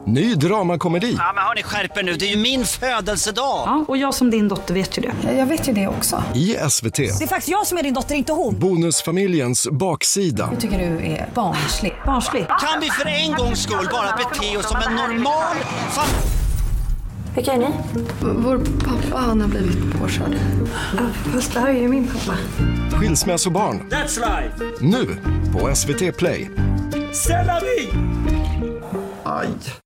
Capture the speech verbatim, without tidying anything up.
Ny dramakomedi. Ja, men hörni, skärper nu. Det är ju min födelsedag. Ja, och jag som din dotter vet ju det. Jag vet ju det också. I S V T. Det är faktiskt jag som är din dotter, inte hon. Bonusfamiljens baksida. Jag tycker du är barnslig. Barnslig. Kan vi för en gångs skull bara bete oss som en normal familj? Vilka är ni? Vår pappa, han har blivit påkörd. Fast det här är ju min pappa. Skilsmässobarn. That's life. Nu på S V T Play. Ställa dig! Aj.